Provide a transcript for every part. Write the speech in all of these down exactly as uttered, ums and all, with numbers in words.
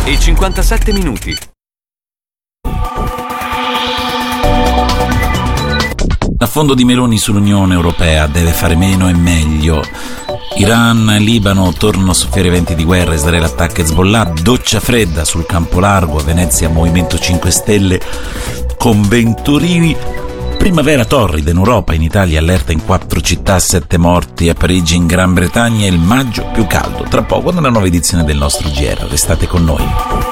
e cinquantasette minuti. L'affondo di Meloni sull'Unione Europea: deve fare meno e meglio. Iran e Libano tornano a soffiare venti di guerra, Israele attacca Hezbollah, doccia fredda sul campo largo, a Venezia Movimento cinque Stelle con Venturini. Primavera torrida in Europa, in Italia allerta in quattro città, sette morti, a Parigi in Gran Bretagna, il maggio più caldo. Tra poco nella nuova edizione del nostro G R, restate con noi.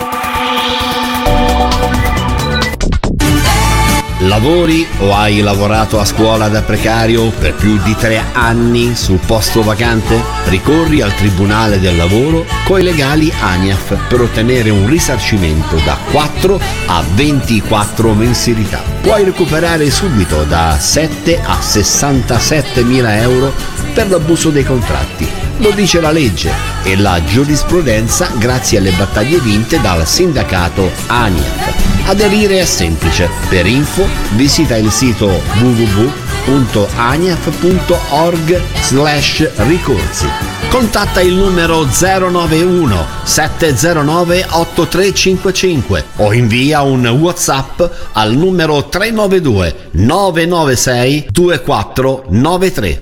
Lavori o hai lavorato a scuola da precario per più di tre anni sul posto vacante? Ricorri al Tribunale del Lavoro coi legali ANIAF per ottenere un risarcimento da quattro a ventiquattro mensilità. Puoi recuperare subito da sette a sessantasette mila euro per l'abuso dei contratti. Lo dice la legge e la giurisprudenza grazie alle battaglie vinte dal sindacato ANIAF. Aderire è semplice. Per info visita il sito w w w punto aniaf punto org slash ricorsi. Contatta il numero zero nove uno sette zero nove otto tre cinque cinque o invia un WhatsApp al numero tre nove due nove nove sei due quattro nove tre.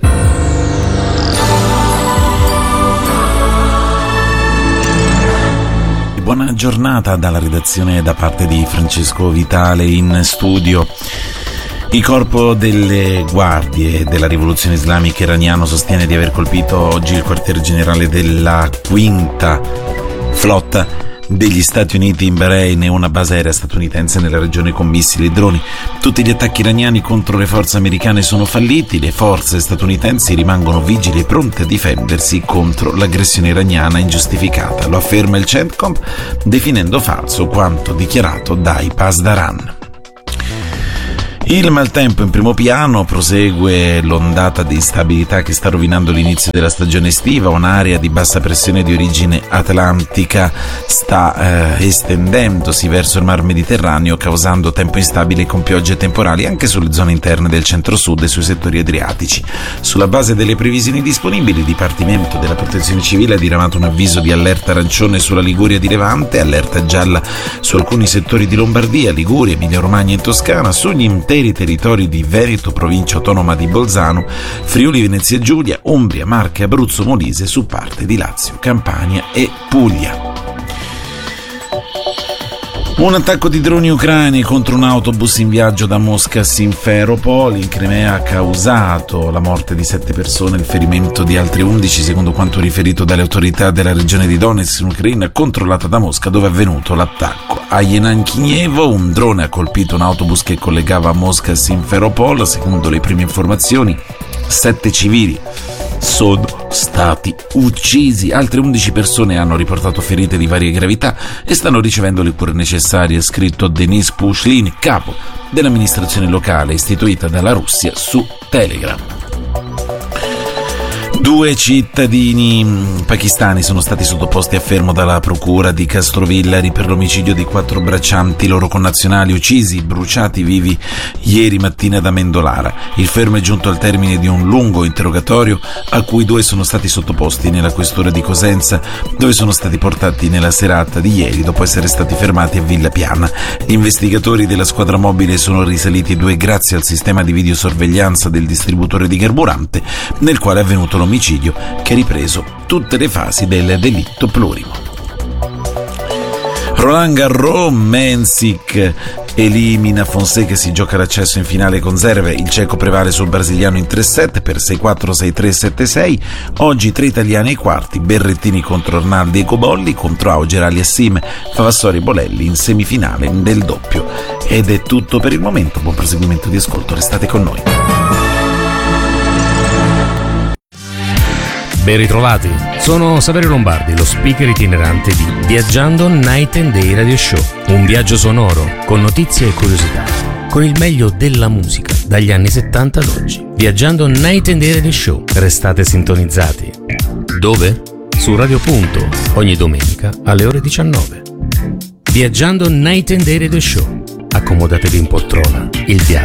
Buona giornata dalla redazione da parte di Francesco Vitale in studio. Il corpo delle guardie della rivoluzione islamica iraniano sostiene di aver colpito oggi il quartier generale della quinta flotta degli Stati Uniti in Bahrain e una base aerea statunitense nella regione con missili e droni. Tutti gli attacchi iraniani contro le forze americane sono falliti, le forze statunitensi rimangono vigili e pronte a difendersi contro l'aggressione iraniana ingiustificata, lo afferma il CENTCOM definendo falso quanto dichiarato dai Pasdaran. Il maltempo in primo piano, prosegue l'ondata di instabilità che sta rovinando l'inizio della stagione estiva. Un'area di bassa pressione di origine atlantica sta eh, estendendosi verso il mar Mediterraneo, causando tempo instabile con piogge temporali anche sulle zone interne del centro-sud e sui settori adriatici. Sulla base delle previsioni disponibili, il Dipartimento della Protezione Civile ha diramato un avviso di allerta arancione sulla Liguria di Levante, allerta gialla su alcuni settori di Lombardia, Liguria, Emilia-Romagna e Toscana, sugli interi territori di Veneto, provincia autonoma di Bolzano, Friuli Venezia Giulia, Umbria, Marche, Abruzzo, Molise, su parte di Lazio, Campania e Puglia. Un attacco di droni ucraini contro un autobus in viaggio da Mosca a Simferopol in Crimea ha causato la morte di sette persone e il ferimento di altre undici, secondo quanto riferito dalle autorità della regione di Donetsk in Ucraina, controllata da Mosca, dove è avvenuto l'attacco. A Yenankinievo un drone ha colpito un autobus che collegava Mosca a Simferopol. Secondo le prime informazioni, sette civili sono stati uccisi, altre undici persone hanno riportato ferite di varie gravità e stanno ricevendo le cure necessarie, ha scritto Denis Pushlin, capo dell'amministrazione locale istituita dalla Russia, su Telegram. Due cittadini pakistani sono stati sottoposti a fermo dalla procura di Castrovillari per l'omicidio di quattro braccianti loro connazionali uccisi, bruciati vivi ieri mattina da Mendolara. Il fermo è giunto al termine di un lungo interrogatorio a cui due sono stati sottoposti nella questura di Cosenza, dove sono stati portati nella serata di ieri dopo essere stati fermati a Villa Piana. Gli investigatori della squadra mobile sono risaliti due grazie al sistema di videosorveglianza del distributore di carburante, nel quale è avvenuto l'omicidio che ha ripreso tutte le fasi del delitto plurimo. Roland Garros, Mensik elimina Fonseca, si gioca l'accesso in finale con Zverev. Il ceco prevale sul brasiliano in tre set per sei quattro, sei tre, sette sei. Oggi tre italiani ai quarti: Berrettini contro Arnaldi e Cobolli, contro Auger Aliassim, Favassori e Bolelli in semifinale del doppio. Ed è tutto per il momento, buon proseguimento di ascolto, restate con noi. Ben ritrovati, sono Saverio Lombardi, lo speaker itinerante di Viaggiando Night and Day Radio Show, un viaggio sonoro con notizie e curiosità, con il meglio della musica dagli anni settanta ad oggi. Viaggiando Night and Day Radio Show, restate sintonizzati. Dove? Su Radio Punto, ogni domenica alle ore diciannove. Viaggiando Night and Day Radio Show, accomodatevi in poltrona, il viaggio